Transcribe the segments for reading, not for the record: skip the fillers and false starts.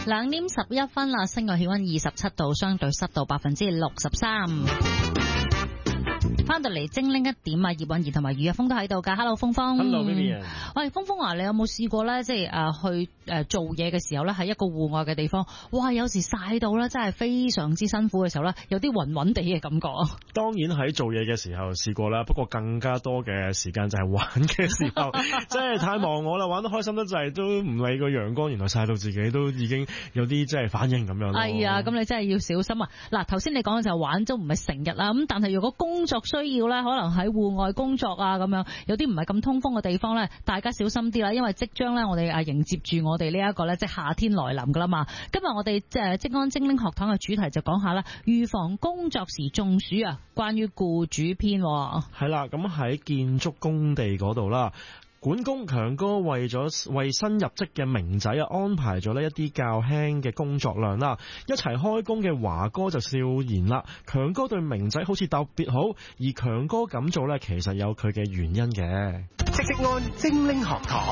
2點11分啦，室外氣溫27度，相對濕度63%。翻到嚟精靈一點啊，葉韻儀同埋余日峰都喺度噶。Hello， 峰峰。 Hello， Vivian。 喂，峰峰啊，你有冇試過咧？即係去做嘢嘅時候咧，喺一個戶外嘅地方，哇！有時曬到咧，真係非常之辛苦嘅時候咧，有啲暈暈地嘅感覺。 當然喺做嘢嘅時候試過啦，不過更加多嘅時間就係玩嘅時候，真係太忙我啦，玩得開心得滯，都唔理個陽光，原來曬到自己都已經有啲即係反應咁樣咯。 係啊，咁你真係要小心啊！嗱，頭先你講嘅就係玩，都唔係成日啦。咁但係如果工作需要咧，可能喺戶外工作啊咁樣，有啲唔係咁通風嘅地方咧，大家小心啲啦，因為即將咧我哋迎接住我哋呢一個咧即係夏天來臨噶啦嘛。今日我哋職安精靈學堂嘅主題就講下啦，預防工作時中暑啊，關於僱主篇。 係啦，咁喺建築工地嗰度啦。管工強哥為新入職嘅明仔安排咗呢一啲較輕嘅工作量啦，一齊開工嘅華哥就笑言啦，強哥對明仔好似特別好，而強哥咁做呢，其實有佢嘅原因嘅。 職安精靈學堂。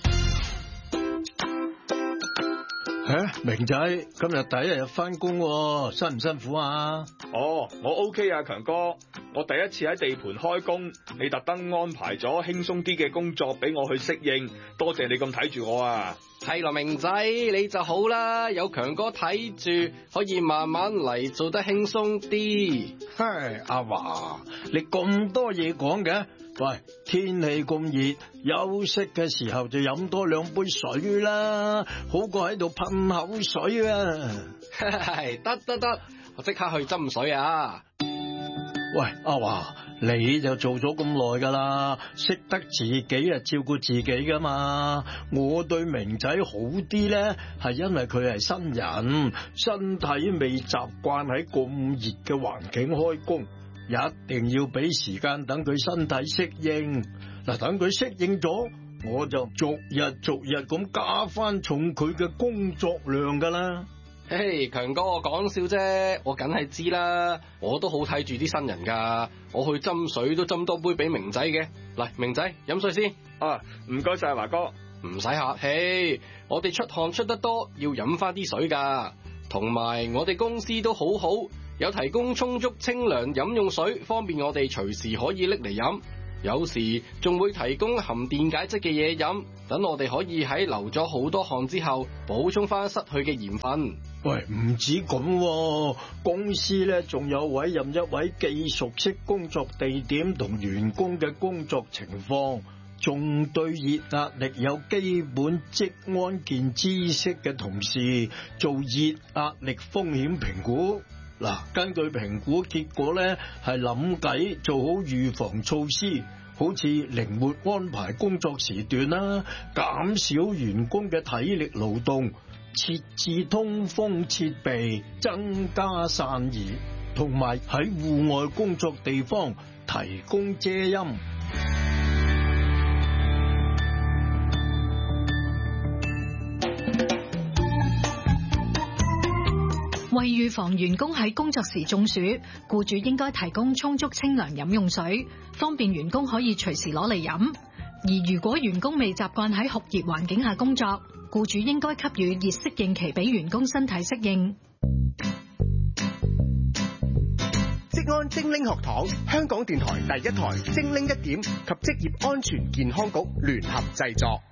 明仔，今日第一日返工，辛唔辛苦啊？ 我 OK 啊，強哥，我第一次喺地盤開工，你特登安排咗輕鬆啲嘅工作俾我去適應，多謝你咁睇住我啊！ 係咯，明仔你就好啦，有強哥睇住，可以慢慢嚟，做得輕鬆啲。 阿華，你咁多嘢講嘅？喂，天氣咁熱，休息嘅時候就飲多2杯水啦，好過喺度噴口水啊！ 得，我即刻去斟水啊！ 喂，阿華，你就做咗咁耐噶啦，識得自己照顧自己噶嘛？我對明仔好啲咧，係因為佢係新人，身體未習慣喺咁熱嘅環境開工。一定要俾時間等佢身體適應，嗱，等佢適應咗，我就逐日咁加翻重佢嘅工作量噶啦。 嘿，強哥，我講笑啫，我梗係知啦，我都好睇住啲新人噶，我去斟水都斟多杯俾明仔嘅。嚟，明仔飲水先。 啊，唔該晒華哥。 唔使客氣，我哋出汗出得多，要飲翻啲水噶，同埋我哋公司都好好。有提供充足清涼飲用水，方便我哋隨時可以拎嚟飲。有時仲會提供含電解質嘅嘢飲，等我哋可以喺流咗好多汗之後補充翻失去嘅鹽分。 喂，唔止咁，公司咧仲有委任一位既熟悉工作地點同員工嘅工作情況，仲對熱壓力有基本職安健知識嘅同事做熱壓力風險評估。嗱，根據評估結果咧，係諗計做好預防措施，好似靈活安排工作時段啦，減少員工嘅體力勞動，設置通風設備，增加散熱，同埋喺戶外工作地方提供遮陰。 為預防員工喺工作時中暑，僱主應該提供充足清涼飲用水，方便員工可以隨時攞嚟飲。而如果員工未習慣喺酷熱環境下工作，僱主應該給予熱適應期俾員工身體適應。 職安精靈學堂，香港電台第一台精靈一點及職業安全健康局聯合製作。